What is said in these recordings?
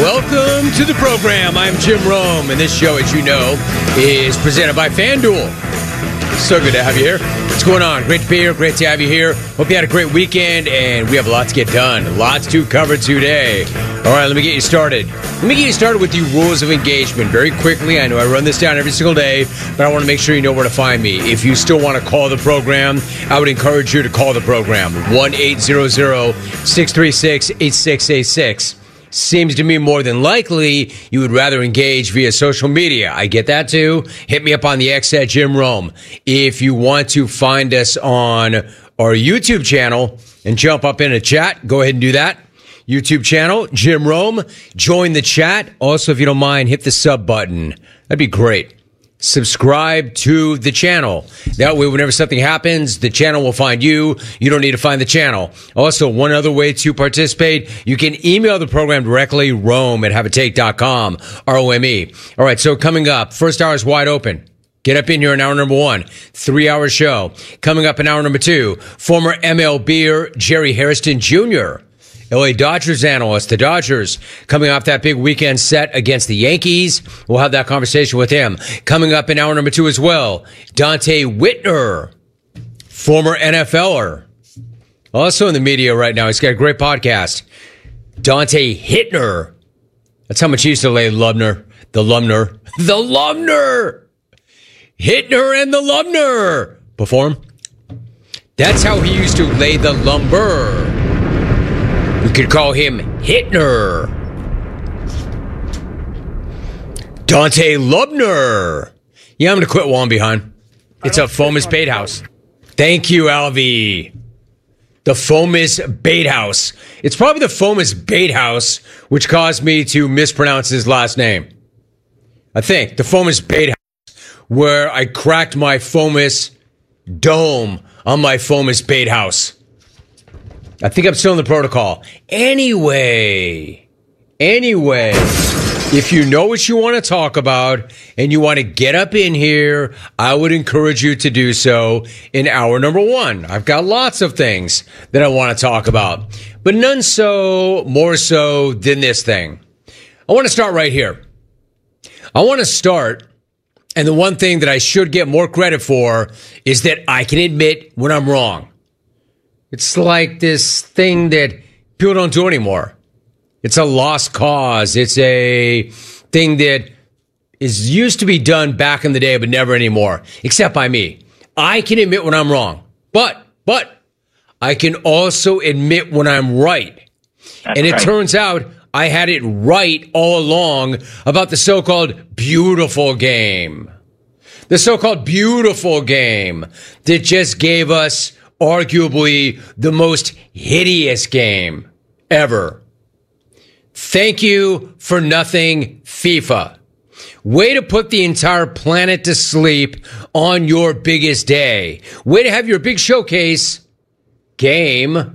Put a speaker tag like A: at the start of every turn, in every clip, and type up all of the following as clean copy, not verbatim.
A: Welcome to the program. I'm Jim Rome, and this show, as you know, is presented by FanDuel. So good to have you here. What's going on? Great to be here. Great to have you here. Hope you had a great weekend, and we have a lot to get done. Lots to cover today. All right, let me get you started. Let me get you started with the rules of engagement very quickly. I know I run this down every single day, but I want to make sure you know where to find me. If you still want to call the program, I would encourage you to call the program. 1-800-636-8686. Seems to me more than likely you would rather engage via social media. I get that too. Hit me up on the X at Jim Rome. If you want to find us on our YouTube channel and jump up in a chat, go ahead and do that. YouTube channel, Jim Rome. Join the chat. Also, if you don't mind, hit the sub button. That'd be great. Subscribe to the channel. That way, whenever something happens, the channel will find you. You don't need to find the channel. Also, one other way to participate, you can email the program directly, rome@haveatake.com, R-O-M-E. All right, so coming up, first hour is wide open. Get up in here in hour number 1, 3-hour show. Coming up in hour number 2, former MLBer Jerry Hairston Jr., LA Dodgers analyst, the Dodgers coming off that big weekend set against the Yankees. We'll have that conversation with him. Coming up in hour number 2 as well, Dante Whitner, former NFLer. Also in the media right now. He's got a great podcast. Dante Hittner. That's how much he used to lay Lubner. The Lumner. Hittner and the Lumner. Before him. That's how he used to lay the lumber. We could call him Hittner. Dante Lubner. Yeah, I'm going to quit while I'm behind. It's a Fomus Bait House. Thank you, Alvy. The Fomus Bait House. It's probably the Fomus Bait House which caused me to mispronounce his last name. I think. The Fomus Bait House. Where I cracked my Fomus dome on my Fomus Bait House. I think I'm still in the protocol. Anyway, if you know what you want to talk about and you want to get up in here, I would encourage you to do so in hour number 1. I've got lots of things that I want to talk about, but none more so than this thing. I want to start right here. And the one thing that I should get more credit for is that I can admit when I'm wrong. It's like this thing that people don't do anymore. It's a lost cause. It's a thing that is used to be done back in the day, but never anymore, except by me. I can admit when I'm wrong, but I can also admit when I'm right. And it turns out I had it right all along about the so-called beautiful game. The so-called beautiful game that just gave us arguably the most hideous game ever. Thank you for nothing, FIFA. Way to put the entire planet to sleep on your biggest day. Way to have your big showcase game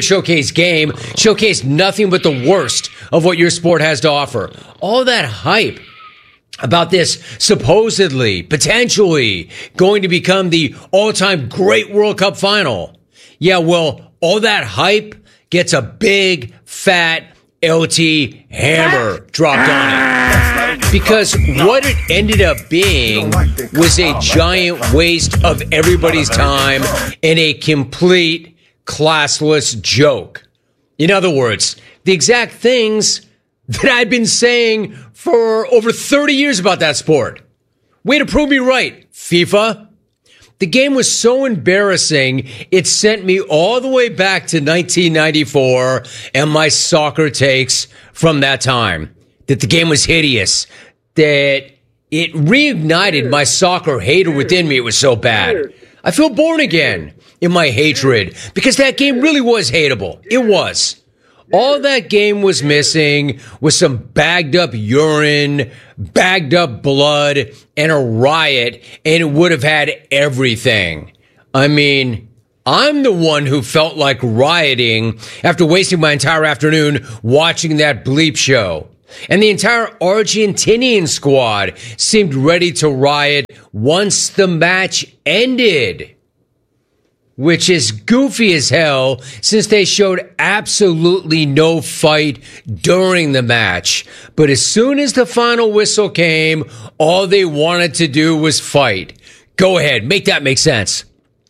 A: showcase nothing but the worst of what your sport has to offer. All that hype about this supposedly, potentially going to become the all-time great World Cup final. Yeah, well, all that hype gets a big, fat, LT hammer dropped on it. Because what it ended up being was a giant waste of everybody's time and a complete classless joke. In other words, the exact things that I've been saying for over 30 years about that sport. Way to prove me right, FIFA. The game was so embarrassing, it sent me all the way back to 1994 and my soccer takes from that time. That the game was hideous. That it reignited my soccer hater within me. It was so bad. I feel born again in my hatred because that game really was hateable. It was. All that game was missing was some bagged up urine, bagged up blood, and a riot, and it would have had everything. I mean, I'm the one who felt like rioting after wasting my entire afternoon watching that bleep show. And the entire Argentinian squad seemed ready to riot once the match ended. which is goofy as hell since they showed absolutely no fight during the match. But as soon as the final whistle came, all they wanted to do was fight. Go ahead, make that make sense.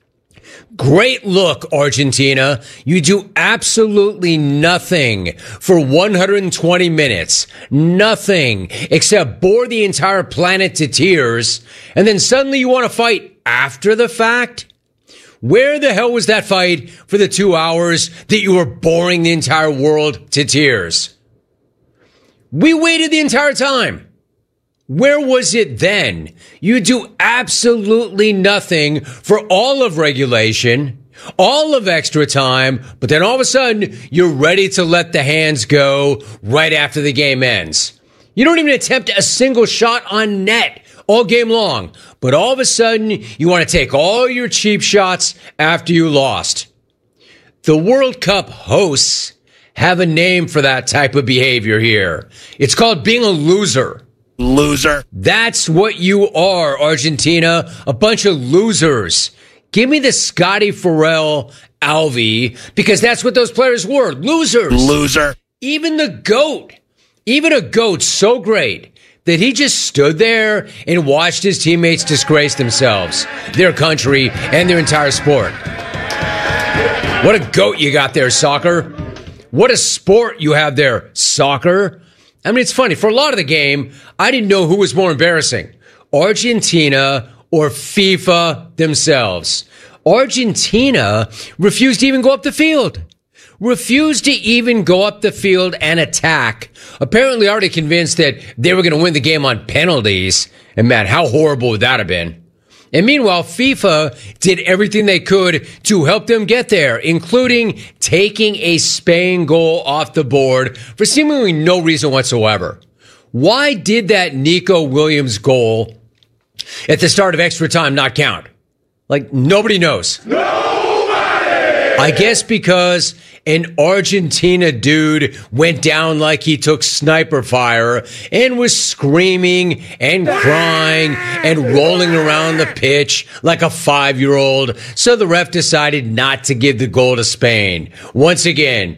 A: Great look, Argentina. You do absolutely nothing for 120 minutes. Nothing except bore the entire planet to tears. And then suddenly you want to fight after the fact? Where the hell was that fight for the 2 hours that you were boring the entire world to tears? We waited the entire time. Where was it then? You do absolutely nothing for all of regulation, all of extra time, but then all of a sudden, you're ready to let the hands go right after the game ends. You don't even attempt a single shot on net all game long, but all of a sudden, you want to take all your cheap shots after you lost. The World Cup hosts have a name for that type of behavior here. It's called being a loser.
B: Loser.
A: That's what you are, Argentina. A bunch of losers. Give me the Scotty Farrell Alvey, because that's what those players were. Losers.
B: Loser.
A: Even the GOAT. Even a GOAT so great that he just stood there and watched his teammates disgrace themselves, their country, and their entire sport. What a GOAT you got there, soccer. What a sport you have there, soccer. I mean, it's funny. For a lot of the game, I didn't know who was more embarrassing, Argentina or FIFA themselves. Argentina refused to even go up the field. Refused to even go up the field and attack. Apparently already convinced that they were going to win the game on penalties. And man, how horrible would that have been? And meanwhile, FIFA did everything they could to help them get there, including taking a Spain goal off the board for seemingly no reason whatsoever. Why did that Nico Williams goal at the start of extra time not count? Like, nobody knows. I guess because an Argentina dude went down like he took sniper fire and was screaming and crying and rolling around the pitch like a 5-year-old. So the ref decided not to give the goal to Spain. Once again,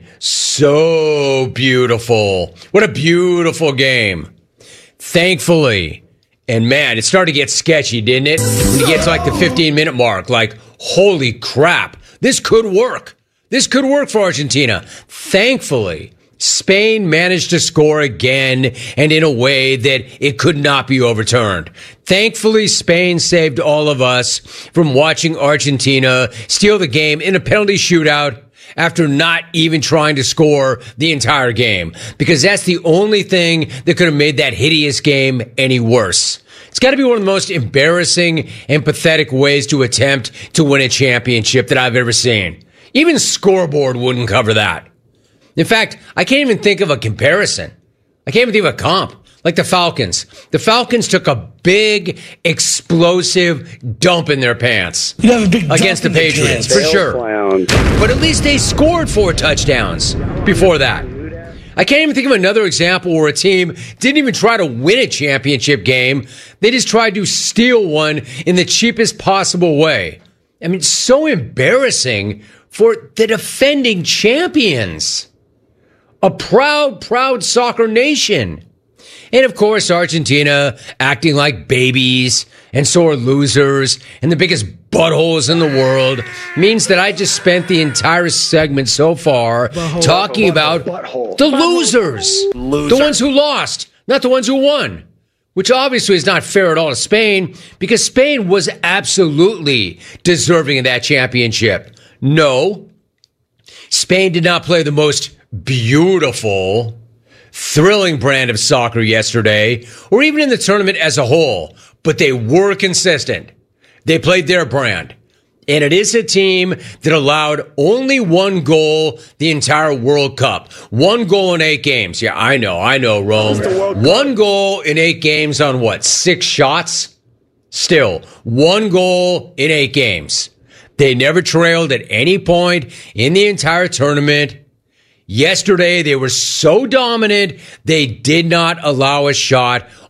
A: so beautiful. What a beautiful game. Thankfully, and man, it started to get sketchy, didn't it? When you get to like the 15-minute mark, like, holy crap. This could work. This could work for Argentina. Thankfully, Spain managed to score again and in a way that it could not be overturned. Thankfully, Spain saved all of us from watching Argentina steal the game in a penalty shootout after not even trying to score the entire game, because that's the only thing that could have made that hideous game any worse. It's got to be one of the most embarrassing and pathetic ways to attempt to win a championship that I've ever seen. Even Scoreboard wouldn't cover that. In fact, I can't even think of a comparison. I can't even think of a comp. Like the Falcons. The Falcons took a big, explosive dump in their pants against the Patriots, for sure. But at least they scored 4 touchdowns before that. I can't even think of another example where a team didn't even try to win a championship game. They just tried to steal one in the cheapest possible way. I mean, so embarrassing for the defending champions. A proud, proud soccer nation. And of course, Argentina acting like babies and sore losers and the biggest buttholes in the world means that I just spent the entire segment so far talking about the losers. The ones who lost, not the ones who won. Which obviously is not fair at all to Spain, because Spain was absolutely deserving of that championship. No, Spain did not play the most beautiful, thrilling brand of soccer yesterday, or even in the tournament as a whole, but they were consistent. They played their brand. And it is a team that allowed only one goal the entire World Cup. 1 goal in 8 games. Yeah, I know, Rome. 1 goal in 8 games on what, 6 shots? Still, 1 goal in 8 games. They never trailed at any point in the entire tournament. Yesterday, they were so dominant, they did not allow a shot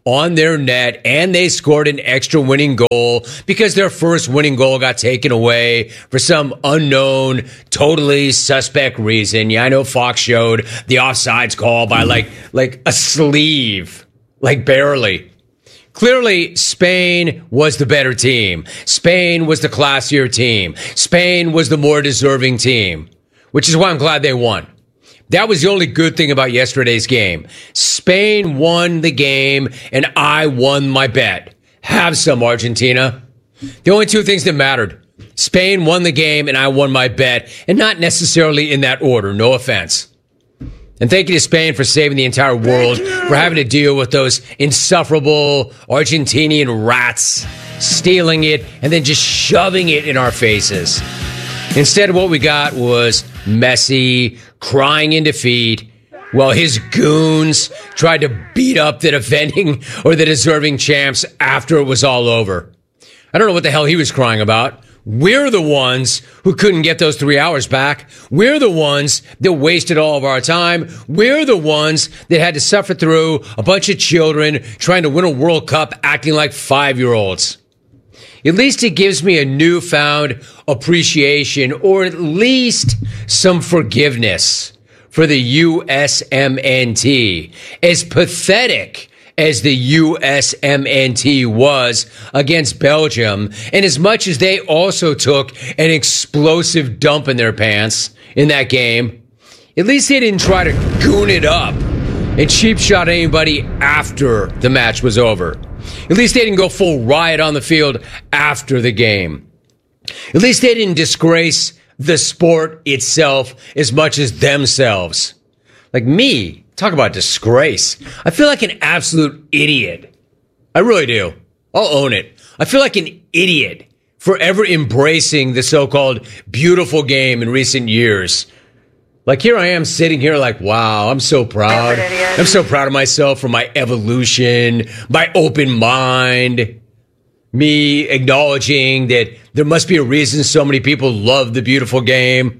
A: on their net, and they scored an extra winning goal because their first winning goal got taken away for some unknown, totally suspect reason. Yeah, I know Fox showed the offsides call by like a sleeve, like barely. Clearly, Spain was the better team. Spain was the classier team. Spain was the more deserving team, which is why I'm glad they won. That was the only good thing about yesterday's game. Spain won the game, and I won my bet. Have some, Argentina. The only two things that mattered. Spain won the game, and I won my bet, and not necessarily in that order. No offense. And thank you to Spain for saving the entire world, for having to deal with those insufferable Argentinian rats stealing it and then just shoving it in our faces. Instead, what we got was Messi crying in defeat while his goons tried to beat up the defending or the deserving champs after it was all over. I don't know what the hell he was crying about. We're the ones who couldn't get those 3 hours back. We're the ones that wasted all of our time. We're the ones that had to suffer through a bunch of children trying to win a World Cup acting like 5-year-olds. At least it gives me a newfound appreciation, or at least some forgiveness for the USMNT. As pathetic as the USMNT was against Belgium, and as much as they also took an explosive dump in their pants in that game, at least they didn't try to goon it up and cheap shot anybody after the match was over. At least they didn't go full riot on the field after the game. At least they didn't disgrace the sport itself as much as themselves. Like me. Talk about disgrace. I feel like an absolute idiot. I really do. I'll own it. I feel like an idiot for ever embracing the so-called beautiful game in recent years. Like here I am sitting here like, wow, I'm so proud. I'm so proud of myself for my evolution, my open mind, me acknowledging that there must be a reason so many people love the beautiful game.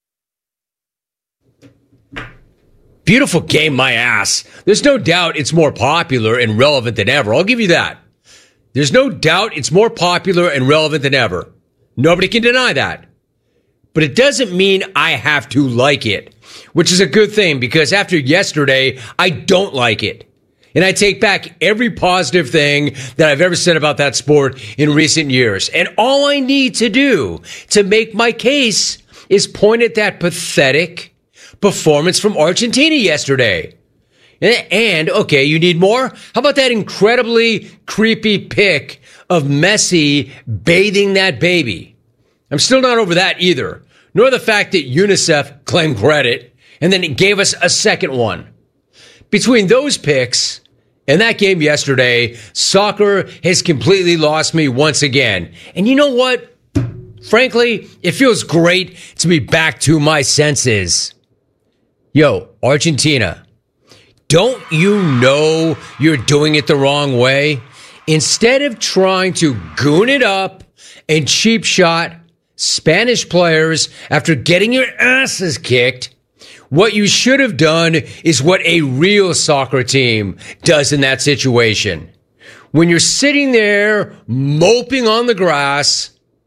A: Beautiful game, my ass. There's no doubt it's more popular and relevant than ever. I'll give you that. There's no doubt it's more popular and relevant than ever. Nobody can deny that. But it doesn't mean I have to like it, which is a good thing because after yesterday, I don't like it. And I take back every positive thing that I've ever said about that sport in recent years. And all I need to do to make my case is point at that pathetic performance from Argentina yesterday. And, okay, you need more? How about that incredibly creepy pic of Messi bathing that baby? I'm still not over that either. Nor the fact that UNICEF claimed credit and then it gave us a second one. Between those pics and that game yesterday, soccer has completely lost me once again. And you know what? Frankly, it feels great to be back to my senses. Yo, Argentina, don't you know you're doing it the wrong way? Instead of trying to goon it up and cheap shot Spanish players after getting your asses kicked, what you should have done is what a real soccer team does in that situation. When you're sitting there moping on the grass,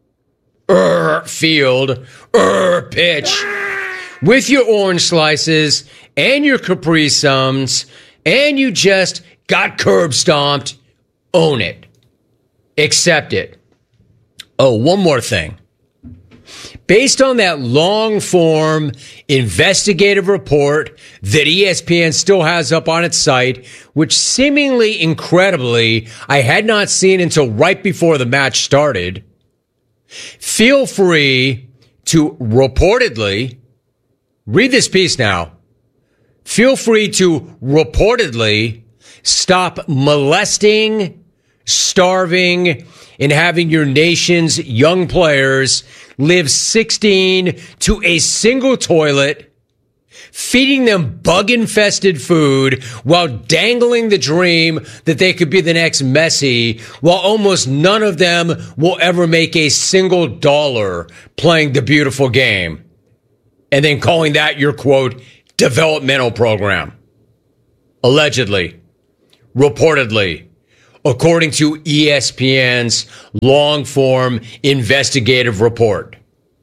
A: field, pitch, with your orange slices and your Capri Suns, and you just got curb stomped, own it. Accept it. Oh, one more thing. Based on that long-form investigative report that ESPN still has up on its site, which seemingly incredibly I had not seen until right before the match started, feel free to reportedly read this piece now. Feel free to reportedly stop molesting, starving, and having your nation's young players live 16 to a single toilet, feeding them bug-infested food while dangling the dream that they could be the next Messi, while almost none of them will ever make a single dollar playing the beautiful game. And then calling that your, quote, developmental program. Allegedly. reportedly, according to ESPN's long-form investigative report.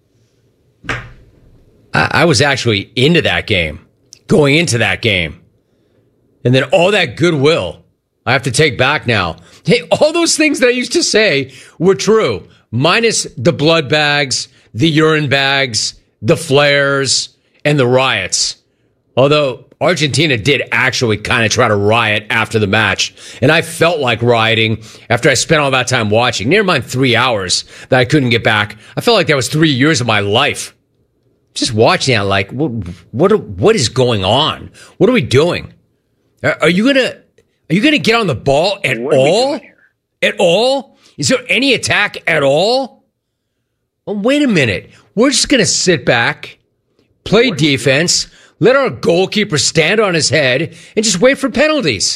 A: I was actually into that game, going into that game. And then all that goodwill, I have to take back now. Hey, all those things that I used to say were true, minus the blood bags, the urine bags, the flares, and the riots. Although Argentina did actually kind of try to riot after the match. And I felt like rioting after I spent all that time watching. Never mind 3 hours that I couldn't get back. I felt like that was 3 years of my life. Just watching that, like, what is going on? What are we doing? Are you gonna get on the ball at all? At all? Is there any attack at all? Well, wait a minute. We're just gonna sit back, play defense, let our goalkeeper stand on his head, and just wait for penalties.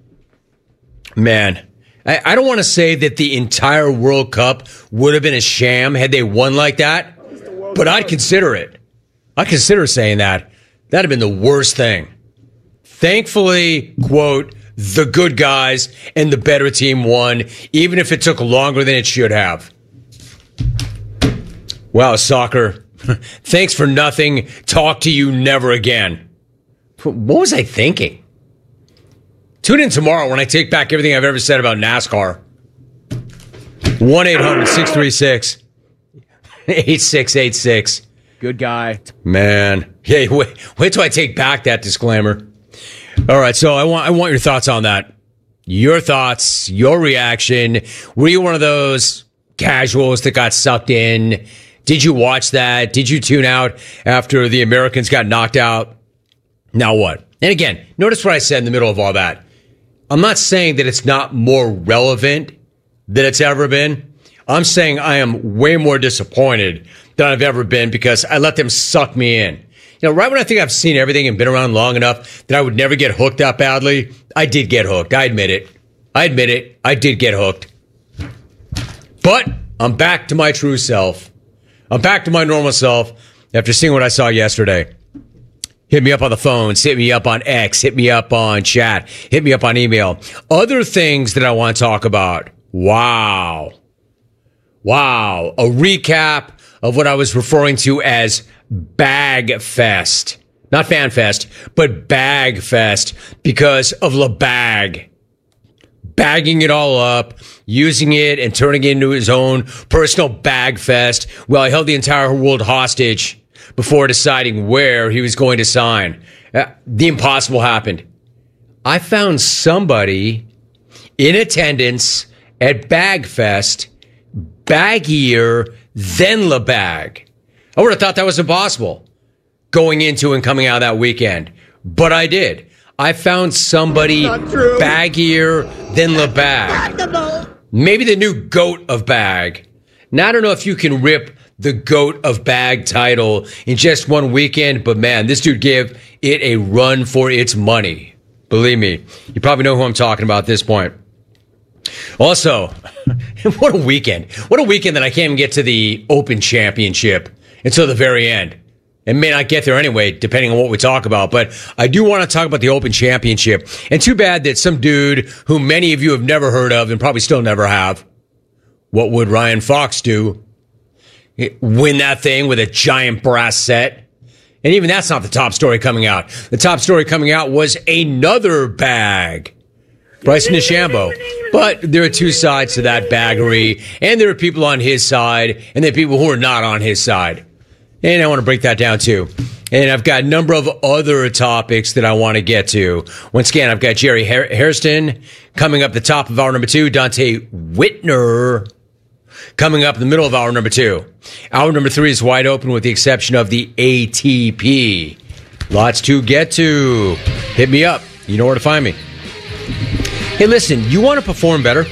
A: Man, I don't want to say that the entire World Cup would have been a sham had they won like that, but I'd consider it. I consider saying that. That'd have been the worst thing. Thankfully, quote, the good guys and the better team won, even if it took longer than it should have. Wow, soccer. Thanks for nothing. Talk to you never again. What was I thinking? Tune in tomorrow when I take back everything I've ever said about NASCAR. 1-800-636-8686.
B: Good guy.
A: Man. Hey, wait till I take back that disclaimer. All right, so I want your thoughts on that. Your thoughts, your reaction. Were you one of those casuals that got sucked in? Did you watch that? Did you tune out after the Americans got knocked out? Now what? And again, notice what I said in the middle of all that. I'm not saying that it's not more relevant than it's ever been. I'm saying I am way more disappointed than I've ever been because I let them suck me in. You know, right when I think I've seen everything and been around long enough that I would never get hooked that badly, I did get hooked. I admit it. I did get hooked. But I'm back to my true self. I'm back to my normal self after seeing what I saw yesterday. Hit me up on the phones, hit me up on X, hit me up on chat, hit me up on email. Other things that I want to talk about. Wow. A recap of what I was referring to as Bag Fest. Not Fan Fest, but Bag Fest because of LeBag. Bagging it all up, using it and turning it into his own personal bag fest while he held the entire world hostage before deciding where he was going to sign. The impossible happened. I found somebody in attendance at Bagfest baggier than LeBag. I would have thought that was impossible going into and coming out of that weekend, but I did. I found somebody baggier than LeBag. Maybe the new GOAT of bag. Now, I don't know if you can rip the GOAT of bag title in just one weekend, but man, this dude gave it a run for its money. Believe me, you probably know who I'm talking about at this point. Also, what a weekend. What a weekend that I can't even get to the Open Championship until the very end. It may not get there anyway, depending on what we talk about. But I do want to talk about the Open Championship. And too bad that some dude who many of you have never heard of and probably still never have, what would Ryan Fox do? Win that thing with a giant brass set. And even that's not the top story coming out. The top story coming out was another bag. Bryson DeChambeau. But there are two sides to that baggery. And there are people on his side. And there are people who are not on his side. And I want to break that down too. And I've got a number of other topics that I want to get to. Once again, I've got Jerry Hairston coming up the top of hour number 2. Dante Whitner coming up in the middle of hour number 2. Hour number 3 is wide open with the exception of the ATP. Lots to get to. Hit me up. You know where to find me. Hey, listen, you want to perform better?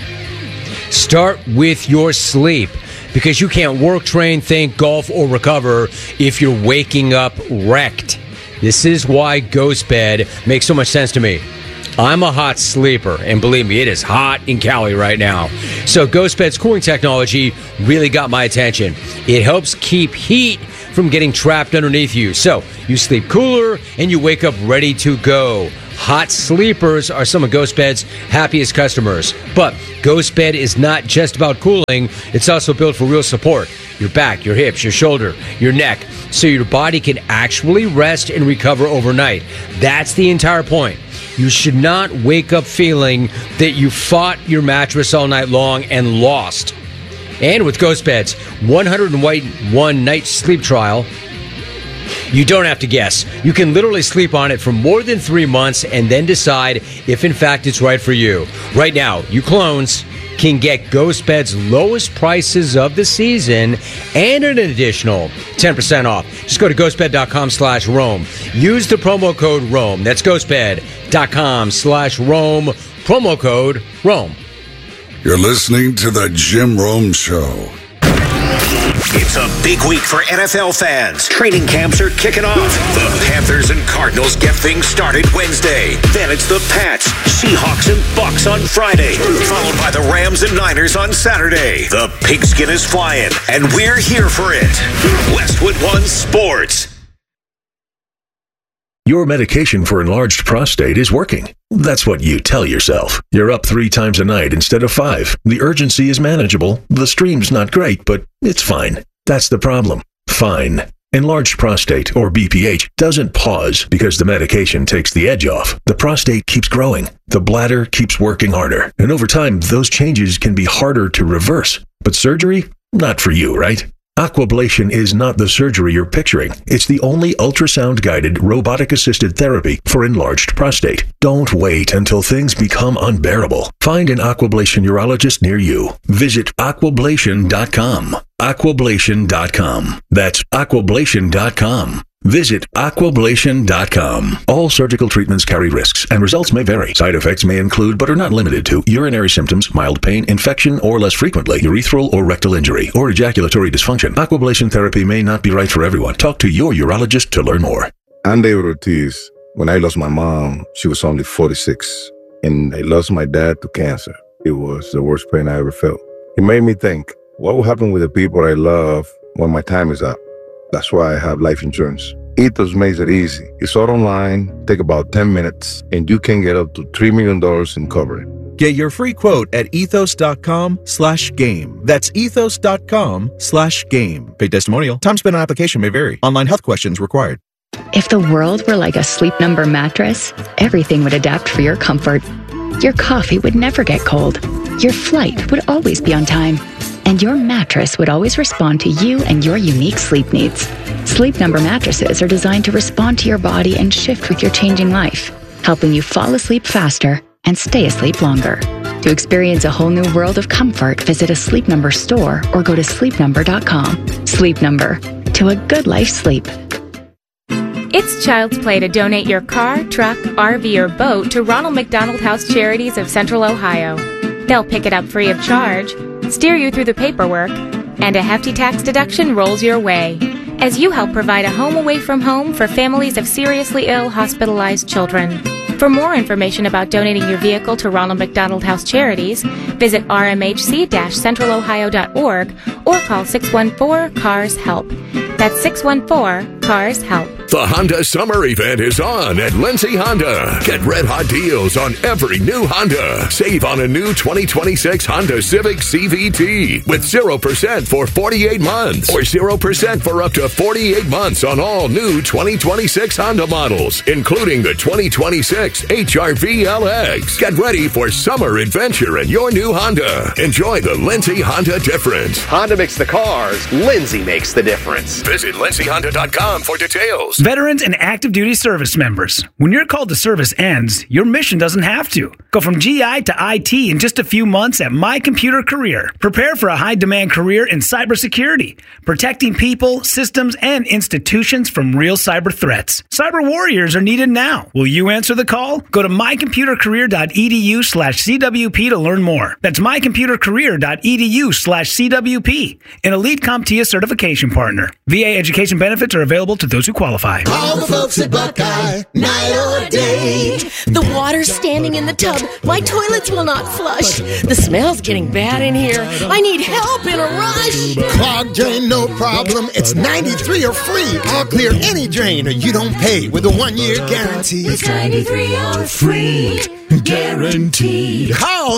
A: Start with your sleep. Because you can't work, train, think, golf, or recover if you're waking up wrecked. This is why Ghost Bed makes so much sense to me. I'm a hot sleeper, and believe me, it is hot in Cali right now. So Ghost Bed's cooling technology really got my attention. It helps keep heat from getting trapped underneath you. So you sleep cooler, and you wake up ready to go. hot sleepers are some of GhostBed's happiest customers. But GhostBed is not just about cooling, it's also built for real support. Your back, your hips, your shoulder, your neck, so your body can actually rest and recover overnight. That's the entire point. You should not wake up feeling that you fought your mattress all night long and lost. And with GhostBed's 101 night sleep trial, you don't have to guess. You can literally sleep on it for more than 3 months and then decide if in fact it's right for you. Right now, you clones can get GhostBed's lowest prices of the season and an additional 10% off. Just go to ghostbed.com/Rome. Use the promo code Rome. That's ghostbed.com/Rome. Promo code Rome.
B: You're listening to the Jim Rome Show.
C: It's a big week for NFL fans. Training camps are kicking off. The Panthers and Cardinals get things started Wednesday. Then it's the Pats, Seahawks, and Bucks on Friday. Followed by the Rams and Niners on Saturday. The pigskin is flying, and we're here for it. Westwood One Sports.
D: Your medication for enlarged prostate is working. That's what you tell yourself. You're up 3 times a night instead of 5. The urgency is manageable. The stream's not great, but it's fine. That's the problem. Fine. Enlarged prostate, or BPH, doesn't pause because the medication takes the edge off. The prostate keeps growing. The bladder keeps working harder. And over time, those changes can be harder to reverse. But surgery? Not for you, right? Aquablation is not the surgery you're picturing. It's the only ultrasound-guided, robotic-assisted therapy for enlarged prostate. Don't wait until things become unbearable. Find an Aquablation urologist near you. Visit aquablation.com. Aquablation.com. That's aquablation.com. Visit aquablation.com. All surgical treatments carry risks, and results may vary. Side effects may include, but are not limited to, urinary symptoms, mild pain, infection, or less frequently, urethral or rectal injury, or ejaculatory dysfunction. Aquablation therapy may not be right for everyone. Talk to your urologist to learn more.
E: I'm David Ortiz. When I lost my mom, she was only 46, and I lost my dad to cancer. It was the worst pain I ever felt. It made me think, what will happen with the people I love when my time is up? That's why I have life insurance. Ethos makes it easy. It's all online, take about 10 minutes, and you can get up to $3 million in coverage.
F: Get your free quote at ethos.com/game. That's ethos.com/game. Paid testimonial. Time spent on application may vary. Online health questions required.
G: If the world were like a Sleep Number mattress, everything would adapt for your comfort. Your coffee would never get cold. Your flight would always be on time. And your mattress would always respond to you and your unique sleep needs. Sleep Number mattresses are designed to respond to your body and shift with your changing life, helping you fall asleep faster and stay asleep longer. To experience a whole new world of comfort, visit a Sleep Number store or go to sleepnumber.com. Sleep Number. To a good life sleep.
H: It's child's play to donate your car, truck, RV, or boat to Ronald McDonald House Charities of Central Ohio. They'll pick it up free of charge, steer you through the paperwork, and a hefty tax deduction rolls your way as you help provide a home away from home for families of seriously ill, hospitalized children. For more information about donating your vehicle to Ronald McDonald House Charities, visit rmhc-centralohio.org or call 614-CARS-HELP. That's 614-CARS-HELP.
I: The Honda Summer Event is on at Lindsay Honda. Get red-hot deals on every new Honda. Save on a new 2026 Honda Civic CVT with 0% for 48 months or 0% for up to 48 months on all new 2026 Honda models, including the 2026 HR-V LX. Get ready for summer adventure in your new Honda. Enjoy the Lindsay Honda difference.
J: Honda makes the cars. Lindsay makes the difference.
I: Visit lindsayhonda.com for details.
K: Veterans and active duty service members. When your call to service ends, your mission doesn't have to. Go from GI to IT in just a few months at My Computer Career. Prepare for a high-demand career in cybersecurity, protecting people, systems, and institutions from real cyber threats. Cyber warriors are needed now. Will you answer the call? Go to mycomputercareer.edu/CWP to learn more. That's mycomputercareer.edu/CWP, an elite CompTIA certification partner. VA education benefits are available to those who qualify.
L: All the folks at Buckeye, night or day, The water's standing in the tub. My toilets will not flush. The smell's getting bad in here. I need help in a rush.
M: Clogged drain, no problem. It's 93 or free. I'll clear any drain or you don't pay with a 1-year guarantee.
N: It's 93 or free. Guaranteed.
M: Call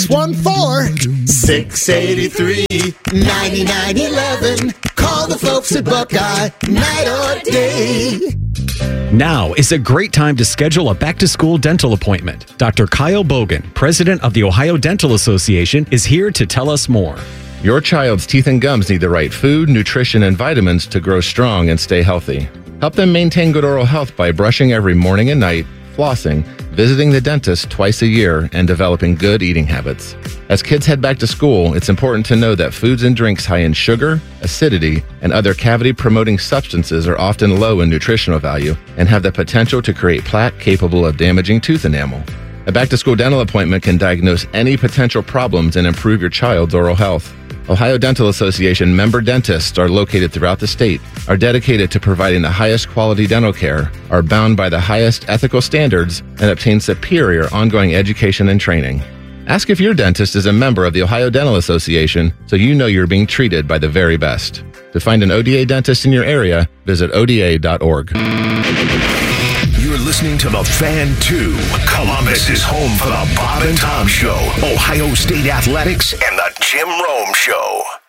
M: 614-683-9911. Call the folks at Buckeye, night or day.
O: Now is a great time to schedule a back-to-school dental appointment. Dr. Kyle Bogan, president of the Ohio Dental Association, is here to tell us more.
P: Your child's teeth and gums need the right food, nutrition, and vitamins to grow strong and stay healthy. Help them maintain good oral health by brushing every morning and night, flossing, visiting the dentist twice a year, and developing good eating habits. As kids head back to school, it's important to know that foods and drinks high in sugar, acidity, and other cavity-promoting substances are often low in nutritional value and have the potential to create plaque capable of damaging tooth enamel. A back-to-school dental appointment can diagnose any potential problems and improve your child's oral health. Ohio Dental Association member dentists are located throughout the state, are dedicated to providing the highest quality dental care, are bound by the highest ethical standards, and obtain superior ongoing education and training. Ask if your dentist is a member of the Ohio Dental Association so you know you're being treated by the very best. To find an ODA dentist in your area, visit oda.org.
I: You're listening to The Fan 2. Columbus is home for the Bob and Tom Show, Ohio State Athletics, and the Jim Rome Show.